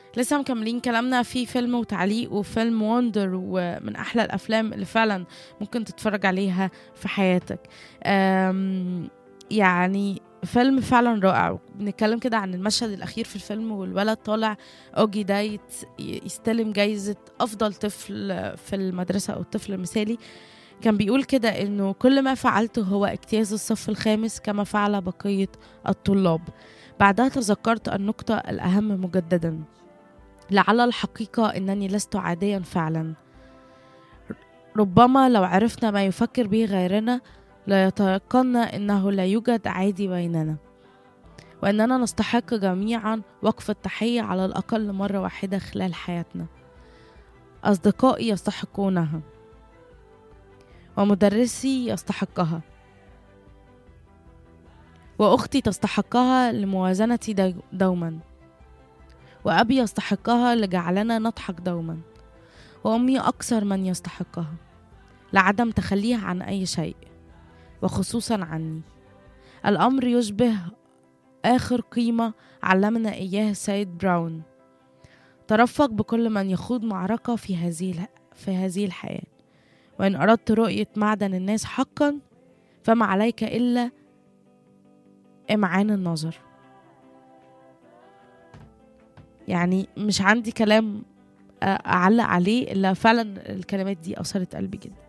لسه مكملين كلامنا في فيلم وتعليق وفيلم وندر، ومن أحلى الأفلام اللي فعلا ممكن تتفرج عليها في حياتك. يعني فيلم فعلا رائع. بنتكلم كده عن المشهد الأخير في الفيلم، والولد طالع أوجي ده يستلم جايزة أفضل طفل في المدرسة أو الطفل المثالي. كان بيقول كده إنه كل ما فعلته هو اجتياز الصف الخامس كما فعل بقية الطلاب. بعدها تذكرت النقطة الأهم مجددا: لعل الحقيقة أنني لست عاديا فعلا. ربما لو عرفنا ما يفكر به غيرنا ليتيقن أنه لا يوجد عادي بيننا، وأننا نستحق جميعا وقف التحية على الأقل مرة واحدة خلال حياتنا. أصدقائي يستحقونها، ومدرسي يستحقها، وأختي تستحقها لموازنتي دوما، وأبي يستحقها لجعلنا نضحك دوما، وأمي أكثر من يستحقها لعدم تخليها عن أي شيء، وخصوصا عني. الأمر يشبه آخر قيمة علمنا إياه السيد براون: ترفق بكل من يخوض معركة في هذه الحياة، وإن أردت رؤية معدن الناس حقا فما عليك إلا إمعان النظر. يعني مش عندي كلام أعلق عليه إلا فعلا الكلمات دي أثرت قلبي جدا.